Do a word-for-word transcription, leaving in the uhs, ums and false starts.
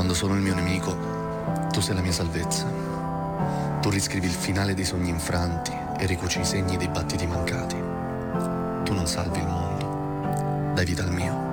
Quando sono il mio nemico, tu sei la mia salvezza. Tu riscrivi il finale dei sogni infranti e ricuci i segni dei battiti mancati. Tu non salvi il mondo, dai vita al mio.